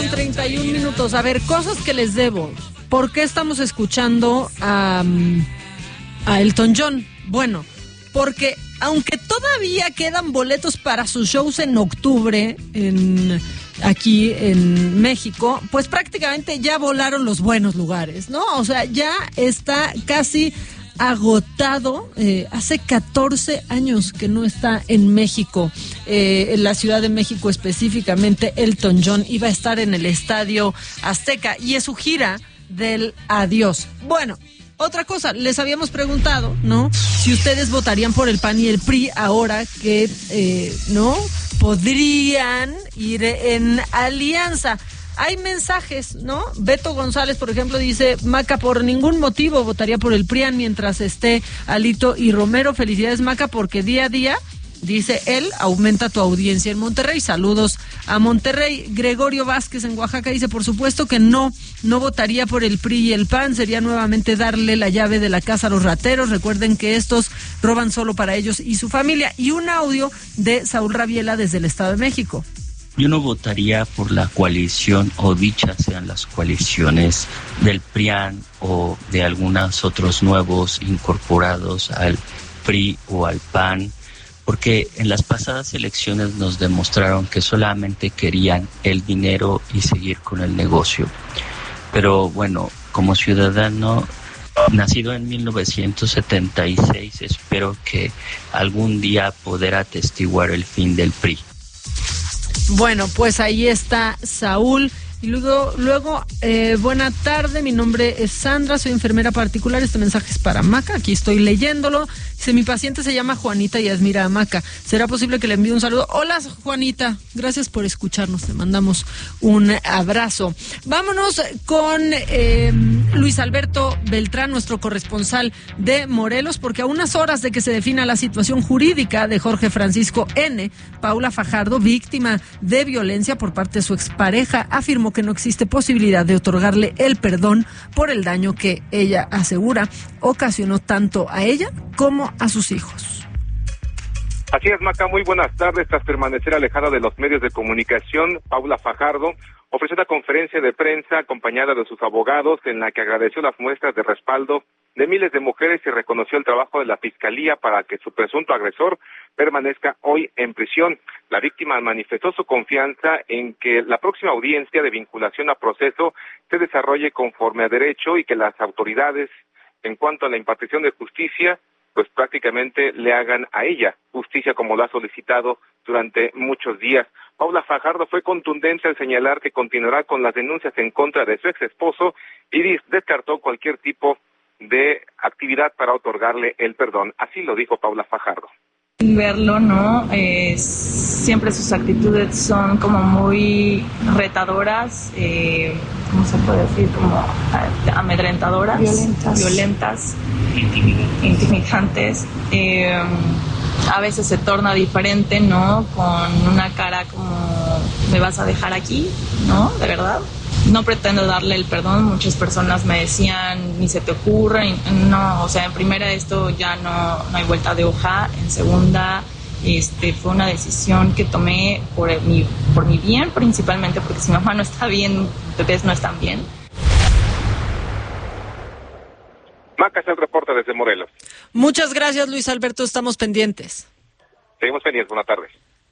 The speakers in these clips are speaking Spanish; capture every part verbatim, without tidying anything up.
con treinta y un minutos. A ver, cosas que les debo. ¿Por qué estamos escuchando a, a Elton John? Bueno, porque aunque todavía quedan boletos para sus shows en octubre en aquí en México, pues prácticamente ya volaron los buenos lugares, ¿no? O sea, ya está casi agotado. Eh, hace catorce años que no está en México, eh, en la Ciudad de México específicamente. Elton John iba a estar en el Estadio Azteca y es su gira del adiós. Bueno, otra cosa, les habíamos preguntado, ¿no? Si ustedes votarían por el P A N y el P R I ahora que, eh, ¿no? Podrían ir en alianza. Hay mensajes, ¿no? Beto González, por ejemplo, dice: Maca, por ningún motivo votaría por el P R I A N mientras esté Alito y Romero. Felicidades, Maca, porque día a día, dice él, aumenta tu audiencia en Monterrey. Saludos a Monterrey. Gregorio Vázquez en Oaxaca dice: por supuesto que no, no votaría por el P R I y el P A N. Sería nuevamente darle la llave de la casa a los rateros. Recuerden que estos roban solo para ellos y su familia. Y un audio de Saúl Rabiela desde el Estado de México. Yo no votaría por la coalición, o dichas sean las coaliciones del P R I A N o de algunos otros nuevos incorporados al P R I o al P A N, porque en las pasadas elecciones nos demostraron que solamente querían el dinero y seguir con el negocio. Pero bueno, como ciudadano nacido en mil novecientos setenta y seis, espero que algún día poder atestiguar el fin del P R I. Bueno, pues ahí está Saúl. Y luego, luego eh, buena tarde, mi nombre es Sandra, soy enfermera particular. Este mensaje es para Maca, aquí estoy leyéndolo. Dice: mi paciente se llama Juanita y admira a Maca. ¿Será posible que le envíe un saludo? Hola, Juanita, gracias por escucharnos, te mandamos un abrazo. Vámonos con eh, Luis Alberto Beltrán, nuestro corresponsal de Morelos, porque a unas horas de que se defina la situación jurídica de Jorge Francisco N., Paula Fajardo, víctima de violencia por parte de su expareja, afirmó que no existe posibilidad de otorgarle el perdón por el daño que ella asegura ocasionó tanto a ella como a sus hijos. Así es, Maca, muy buenas tardes. Tras permanecer alejada de los medios de comunicación, Paula Fajardo ofreció una conferencia de prensa acompañada de sus abogados, en la que agradeció las muestras de respaldo de miles de mujeres y reconoció el trabajo de la Fiscalía para que su presunto agresor permanezca hoy en prisión. La víctima manifestó su confianza en que la próxima audiencia de vinculación a proceso se desarrolle conforme a derecho y que las autoridades, en cuanto a la impartición de justicia, pues prácticamente le hagan a ella justicia como lo ha solicitado durante muchos días. Paula Fajardo fue contundente al señalar que continuará con las denuncias en contra de su ex esposo y descartó cualquier tipo de actividad para otorgarle el perdón. Así lo dijo Paula Fajardo. Verlo, ¿no? Eh, siempre sus actitudes son como muy retadoras, eh, ¿cómo se puede decir? Como amedrentadoras, violentas, violentas intimidantes. Eh, a veces se torna diferente, ¿no? Con una cara como: ¿me vas a dejar aquí? ¿No? De verdad. No pretendo darle el perdón. Muchas personas me decían: ni se te ocurre. No, o sea, en primera esto ya no, no hay vuelta de hoja. En segunda, este, fue una decisión que tomé por el, mi, por mi bien, principalmente porque si mi mamá no está bien, bebés no están bien. Maca, es el reporte desde Morelos. Muchas gracias, Luis Alberto, estamos pendientes. Seguimos pendientes, buenas tardes.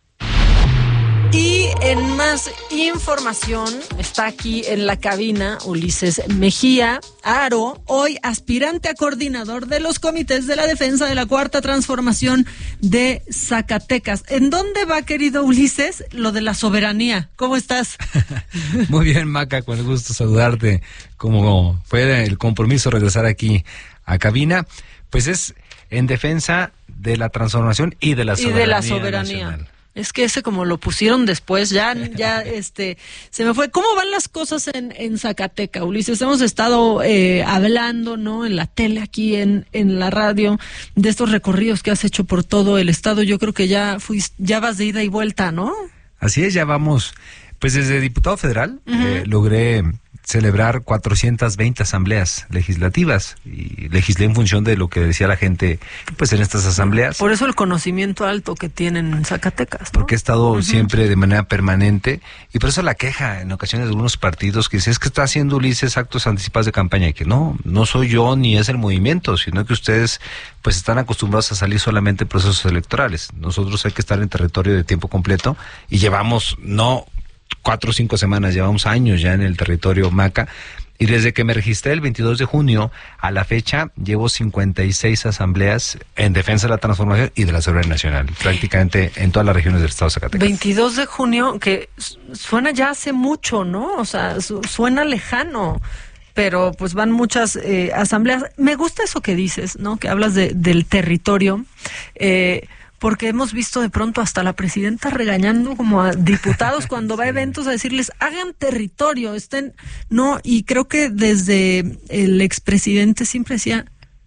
Y en más información, está aquí en la cabina Ulises Mejía Aro, hoy aspirante a coordinador de los comités de la defensa de la Cuarta Transformación de Zacatecas. ¿En dónde va, querido Ulises, lo de la soberanía? ¿Cómo estás? Muy bien, Maca, con el gusto saludarte. Como fue el compromiso regresar aquí a cabina, pues es en defensa de la transformación y de la soberanía. Y de la soberanía nacional. Es que ese como lo pusieron después, ya, ya, este, se me fue. ¿Cómo van las cosas en, en Zacatecas, Ulises? Hemos estado eh, hablando, ¿no? En la tele, aquí en, en la radio, de estos recorridos que has hecho por todo el estado. Yo creo que ya fuiste, ya vas de ida y vuelta, ¿no? Así es, ya vamos, pues desde diputado federal, uh-huh. eh, logré celebrar cuatrocientas veinte asambleas legislativas y legislé en función de lo que decía la gente pues en estas asambleas. Por eso el conocimiento alto que tienen en Zacatecas, ¿no? Porque he estado uh-huh. siempre de manera permanente y por eso la queja en ocasiones de algunos partidos que dicen es que está haciendo Ulises actos anticipados de campaña y que no, no soy yo ni es el movimiento, sino que ustedes pues están acostumbrados a salir solamente en procesos electorales. Nosotros hay que estar en territorio de tiempo completo y llevamos no cuatro o cinco semanas, llevamos años ya en el territorio Maca, y desde que me registré el veintidós de junio a la fecha, llevo cincuenta y seis asambleas en defensa de la transformación y de la soberanía nacional, prácticamente en todas las regiones del estado de Zacatecas. veintidós de junio, que suena ya hace mucho, ¿no? O sea, su, suena lejano, pero pues van muchas eh, asambleas. Me gusta eso que dices, ¿no? Que hablas de, del territorio, eh, porque hemos visto de pronto hasta la presidenta regañando como a diputados cuando va a eventos a decirles, hagan territorio, estén, no, y creo que desde el expresidente siempre decía,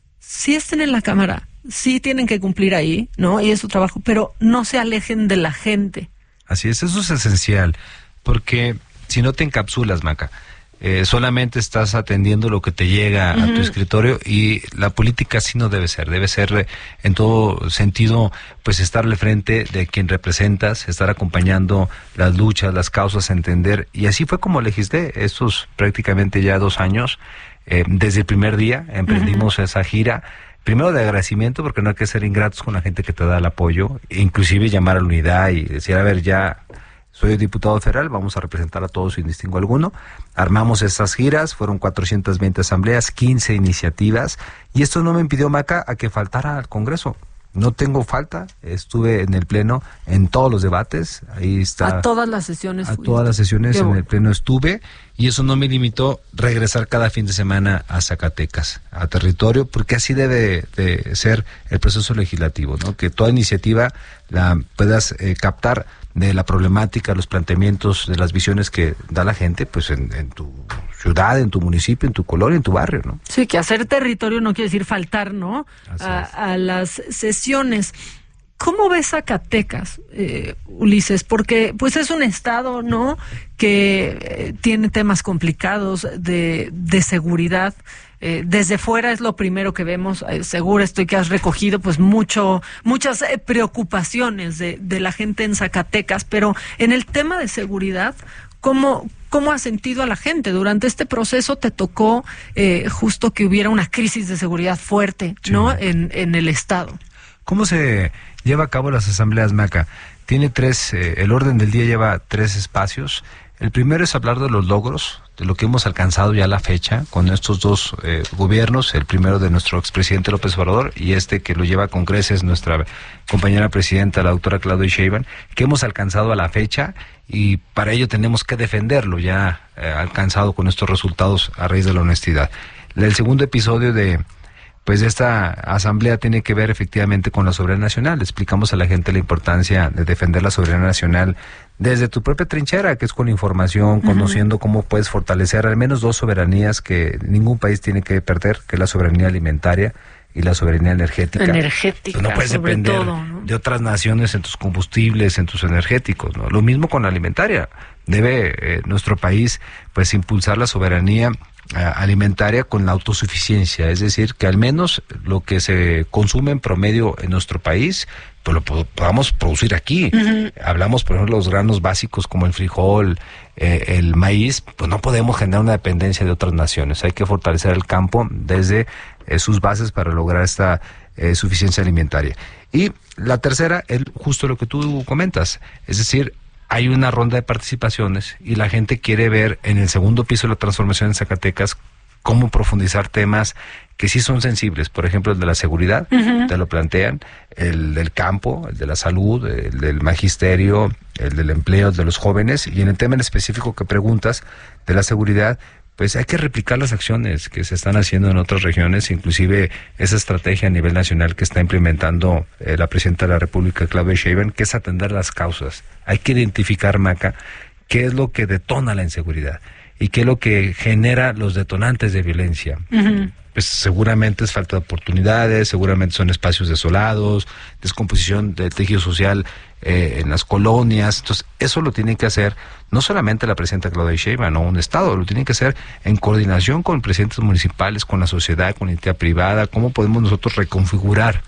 sí estén en la Cámara, sí tienen que cumplir ahí, ¿no? Y es su trabajo, pero no se alejen de la gente. Así es, eso es esencial, porque si no te encapsulas, Maca, Eh, solamente estás atendiendo lo que te llega uh-huh. a tu escritorio y la política así no debe ser, debe ser eh, en todo sentido pues estarle frente de quien representas, estar acompañando las luchas, las causas, entender, y así fue como legislé estos prácticamente ya dos años, eh, desde el primer día emprendimos uh-huh. esa gira, primero de agradecimiento porque no hay que ser ingratos con la gente que te da el apoyo, inclusive llamar a la unidad y decir, a ver, ya soy diputado federal, vamos a representar a todos sin distingo alguno. Armamos estas giras, fueron cuatrocientas veinte asambleas, quince iniciativas, y esto no me impidió, Maca, a que faltara al Congreso. No tengo falta, estuve en el Pleno en todos los debates, ahí está. A todas las sesiones. A todas las sesiones en el Pleno estuve, y eso no me limitó regresar cada fin de semana a Zacatecas, a territorio, porque así debe de ser el proceso legislativo, ¿no? Que toda iniciativa la puedas eh, captar de la problemática, los planteamientos, de las visiones que da la gente, pues en, en tu ciudad, en tu municipio, en tu colonia, en tu barrio, ¿no? Sí, que hacer territorio no quiere decir faltar, ¿no? A, a las sesiones. ¿Cómo ves Zacatecas, eh, Ulises? Porque pues es un estado, ¿no?, que eh, tiene temas complicados de, de seguridad. Eh, desde fuera es lo primero que vemos. Eh, seguro estoy que has recogido pues mucho, muchas eh, preocupaciones de, de la gente en Zacatecas, pero en el tema de seguridad, ¿cómo, cómo has sentido a la gente? Durante este proceso te tocó eh, justo que hubiera una crisis de seguridad fuerte, sí, ¿no?, en, en el estado. ¿Cómo se lleva a cabo las asambleas, Maca? Tiene tres, eh, el orden del día lleva tres espacios. El primero es hablar de los logros, de lo que hemos alcanzado ya a la fecha con estos dos eh, gobiernos, el primero de nuestro expresidente López Obrador y este que lo lleva con creces nuestra compañera presidenta, la doctora Claudia Sheinbaum, que hemos alcanzado a la fecha y para ello tenemos que defenderlo ya eh, alcanzado con estos resultados a raíz de la honestidad. El segundo episodio de pues esta asamblea tiene que ver efectivamente con la soberanía nacional. Explicamos a la gente la importancia de defender la soberanía nacional desde tu propia trinchera, que es con información, conociendo uh-huh. cómo puedes fortalecer al menos dos soberanías que ningún país tiene que perder, que es la soberanía alimentaria y la soberanía energética. Energética, pues no puedes depender todo, ¿no?, de otras naciones en tus combustibles, en tus energéticos, ¿no? Lo mismo con la alimentaria. Debe eh, nuestro país pues impulsar la soberanía alimentaria con la autosuficiencia, es decir, que al menos lo que se consume en promedio en nuestro país, pues lo podamos producir aquí. Uh-huh. Hablamos, por ejemplo, de los granos básicos como el frijol, eh, el maíz, pues no podemos generar una dependencia de otras naciones. Hay que fortalecer el campo desde eh, sus bases para lograr esta eh, suficiencia alimentaria. Y la tercera es justo lo que tú comentas, es decir, hay una ronda de participaciones y la gente quiere ver en el segundo piso de la transformación en Zacatecas cómo profundizar temas que sí son sensibles. Por ejemplo, el de la seguridad, uh-huh. te lo plantean, el del campo, el de la salud, el del magisterio, el del empleo, el de los jóvenes. Y en el tema en específico que preguntas de la seguridad, pues hay que replicar las acciones que se están haciendo en otras regiones, inclusive esa estrategia a nivel nacional que está implementando eh, la presidenta de la República, Claudia Sheinbaum, que es atender las causas. Hay que identificar, Maca, qué es lo que detona la inseguridad. ¿Y qué es lo que genera los detonantes de violencia? Uh-huh. Pues seguramente es falta de oportunidades, seguramente son espacios desolados, descomposición del tejido social eh, en las colonias. Entonces, eso lo tienen que hacer no solamente la presidenta Claudia Sheinbaum o un Estado, lo tienen que hacer en coordinación con presidentes municipales, con la sociedad, con la entidad privada. ¿Cómo podemos nosotros reconfigurar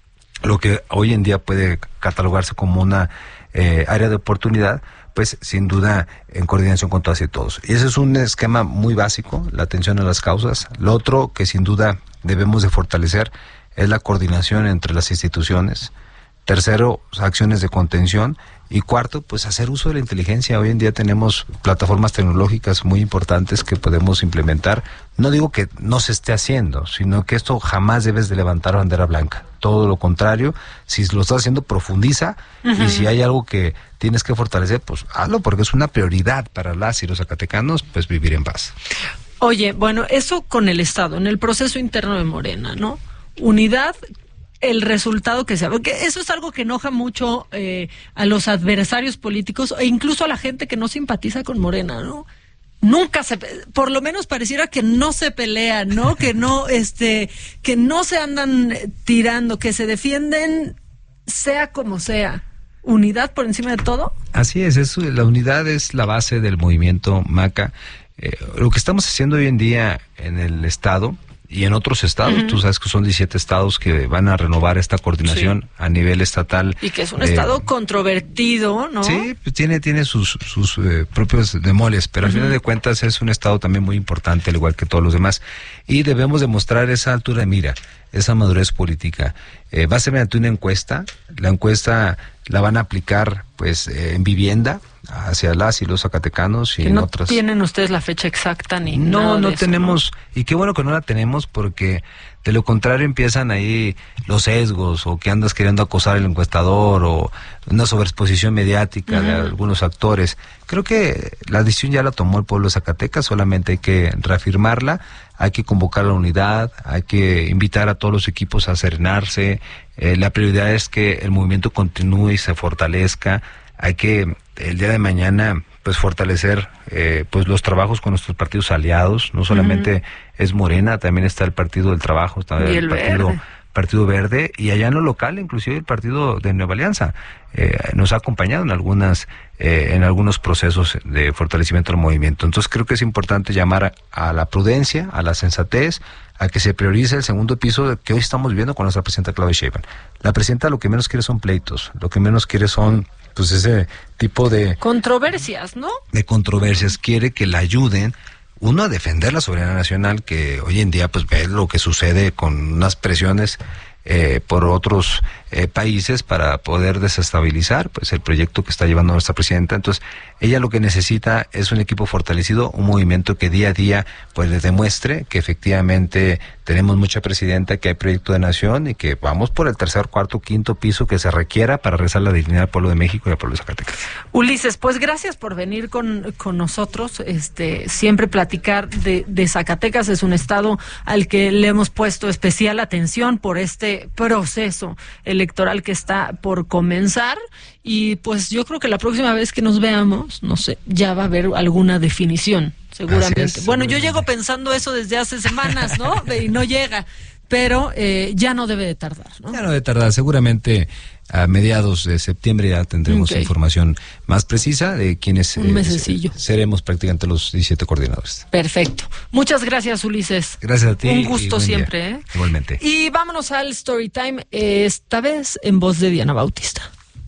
lo que hoy en día puede catalogarse como una eh, área de oportunidad? Pues sin duda en coordinación con todas y todos. Y ese es un esquema muy básico, la atención a las causas. Lo otro que sin duda debemos de fortalecer es la coordinación entre las instituciones. Tercero, acciones de contención. Y cuarto, pues hacer uso de la inteligencia. Hoy en día tenemos plataformas tecnológicas muy importantes que podemos implementar. No digo que no se esté haciendo, sino que esto jamás debes de levantar bandera blanca. Todo lo contrario, si lo estás haciendo, profundiza. Uh-huh. Y si hay algo que tienes que fortalecer, pues hazlo, porque es una prioridad para las y los zacatecanos, pues vivir en paz. Oye, bueno, eso con el Estado, en el proceso interno de Morena, ¿no? Unidad, el resultado que sea, porque eso es algo que enoja mucho eh, a los adversarios políticos e incluso a la gente que no simpatiza con Morena, ¿no? Nunca se, por lo menos pareciera que no se pelean, ¿no? Que no, este, que no se andan tirando, que se defienden sea como sea. ¿Unidad por encima de todo? Así es, eso, la unidad es la base del movimiento Maca. Eh, lo que estamos haciendo hoy en día en el Estado y en otros estados, uh-huh. Tú sabes que son diecisiete estados que van a renovar esta coordinación, sí, a nivel estatal. Y que es un eh, estado controvertido, ¿no? Sí, pues tiene, tiene sus, sus eh, propios demoles, pero uh-huh. al final de cuentas es un estado también muy importante, al igual que todos los demás. Y debemos demostrar esa altura de mira, esa madurez política. Eh, va a ser mediante una encuesta. La encuesta la van a aplicar pues eh, en vivienda hacia las y los zacatecanos y que en no otras. ¿Tienen ustedes la fecha exacta ni no, nada no de eso, tenemos, ¿no? Y qué bueno que no la tenemos, porque de lo contrario empiezan ahí los sesgos, o que andas queriendo acosar al encuestador, o una sobreexposición mediática uh-huh. de algunos actores. Creo que la decisión ya la tomó el pueblo de Zacatecas, solamente hay que reafirmarla, hay que convocar a la unidad, hay que invitar a todos los equipos a serenarse. Eh, la prioridad es que el movimiento continúe y se fortalezca. Hay que el día de mañana pues fortalecer eh, pues los trabajos con nuestros partidos aliados. No solamente uh-huh. es Morena, también está el Partido del Trabajo, está el, el partido Verde. Partido Verde, y allá en lo local inclusive el Partido de Nueva Alianza eh, nos ha acompañado en algunas eh, en algunos procesos de fortalecimiento del movimiento. Entonces creo que es importante llamar a, a la prudencia, a la sensatez, a que se priorice el segundo piso que hoy estamos viviendo con nuestra presidenta Claudia Sheinbaum. La presidenta lo que menos quiere son pleitos, lo que menos quiere son pues ese tipo de controversias, ¿no? De controversias. Quiere que la ayuden, uno, a defender la soberanía nacional, que hoy en día pues ve lo que sucede con unas presiones eh, por otros eh, países para poder desestabilizar pues el proyecto que está llevando nuestra presidenta. Entonces ella lo que necesita es un equipo fortalecido, un movimiento que día a día pues le demuestre que efectivamente tenemos mucha presidenta, que hay proyecto de nación y que vamos por el tercer, cuarto, quinto piso que se requiera para rezar la dignidad al pueblo de México y al pueblo de Zacatecas. Ulises, pues gracias por venir con, con nosotros. Este, siempre platicar de, de Zacatecas. Es un estado al que le hemos puesto especial atención por este proceso electoral que está por comenzar. Y pues yo creo que la próxima vez que nos veamos, no sé, ya va a haber alguna definición, seguramente. Es, bueno, seguramente. Yo llego pensando eso desde hace semanas, ¿no? Y no llega, pero eh, ya no debe de tardar, ¿no? Ya no debe tardar, seguramente a mediados de septiembre ya tendremos okay. información más precisa de quiénes eh, seremos prácticamente los diecisiete coordinadores. Perfecto. Muchas gracias, Ulises. Gracias a ti. Un gusto siempre, ¿eh? Igualmente. Y vámonos al Story Time, esta vez en voz de Diana Bautista.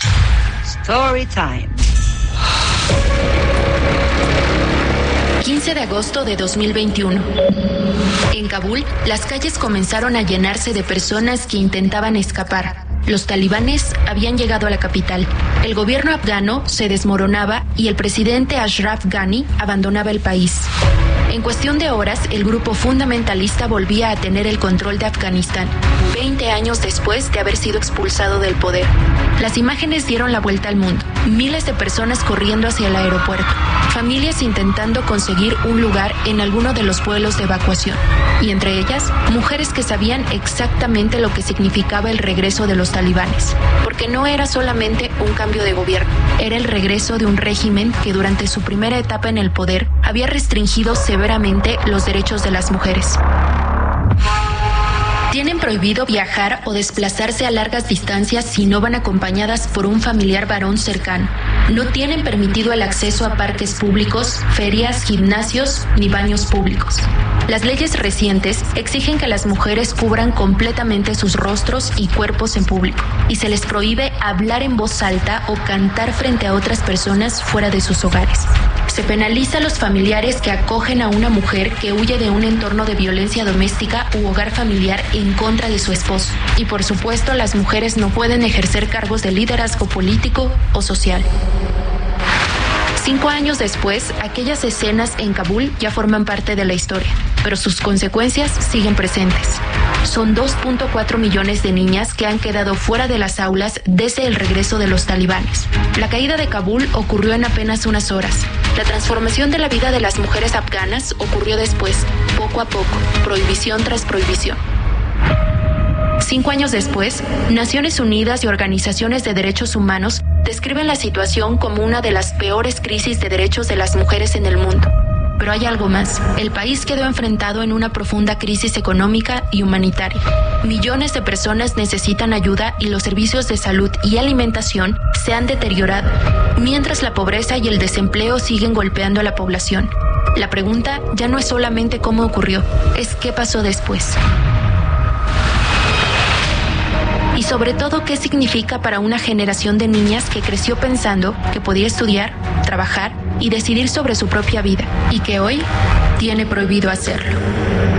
Story Time. quince de agosto de dos mil veintiuno. En Kabul, las calles comenzaron a llenarse de personas que intentaban escapar. Los talibanes habían llegado a la capital. El gobierno afgano se desmoronaba y el presidente Ashraf Ghani abandonaba el país. En cuestión de horas, el grupo fundamentalista volvía a tener el control de Afganistán, veinte años después de haber sido expulsado del poder. Las imágenes dieron la vuelta al mundo. Miles de personas corriendo hacia el aeropuerto, familias intentando conseguir un lugar en alguno de los vuelos de evacuación, y entre ellas, mujeres que sabían exactamente lo que significaba el regreso de los talibanes, porque no era solamente un cambio de gobierno, era el regreso de un régimen que durante su primera etapa en el poder había restringido severamente los derechos de las mujeres. Tienen prohibido viajar o desplazarse a largas distancias si no van acompañadas por un familiar varón cercano. No tienen permitido el acceso a parques públicos, ferias, gimnasios ni baños públicos. Las leyes recientes exigen que las mujeres cubran completamente sus rostros y cuerpos en público, y se les prohíbe hablar en voz alta o cantar frente a otras personas fuera de sus hogares. Se penaliza a los familiares que acogen a una mujer que huye de un entorno de violencia doméstica u hogar familiar en contra de su esposo. Y por supuesto, las mujeres no pueden ejercer cargos de liderazgo político o social. Cinco años después, aquellas escenas en Kabul ya forman parte de la historia, pero sus consecuencias siguen presentes. Son dos punto cuatro millones de niñas que han quedado fuera de las aulas desde el regreso de los talibanes. La caída de Kabul ocurrió en apenas unas horas. La transformación de la vida de las mujeres afganas ocurrió después, poco a poco, prohibición tras prohibición. Cinco años después, Naciones Unidas y organizaciones de derechos humanos describen la situación como una de las peores crisis de derechos de las mujeres en el mundo. Pero hay algo más. El país quedó enfrentado en una profunda crisis económica y humanitaria. Millones de personas necesitan ayuda y los servicios de salud y alimentación se han deteriorado, mientras la pobreza y el desempleo siguen golpeando a la población. La pregunta ya no es solamente cómo ocurrió, es qué pasó después. Y sobre todo, ¿qué significa para una generación de niñas que creció pensando que podía estudiar, trabajar y decidir sobre su propia vida, y que hoy tiene prohibido hacerlo?